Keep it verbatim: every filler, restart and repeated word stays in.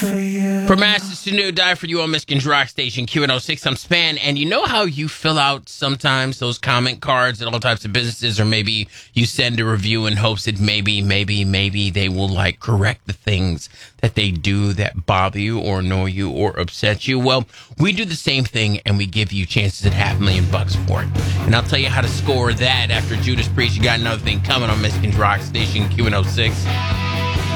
From Masters to New, Die For You on Michigan's Rock Station, Q one oh six, I'm Span. And you know how you fill out sometimes those comment cards at all types of businesses, or maybe you send a review in hopes that maybe, maybe, maybe they will, like, correct the things that they do that bother you or annoy you or upset you? Well, we do the same thing, and we give you chances at half a million bucks for it. And I'll tell you how to score that after Judas Priest. You got another thing coming on Michigan's Rock Station, Q one oh six.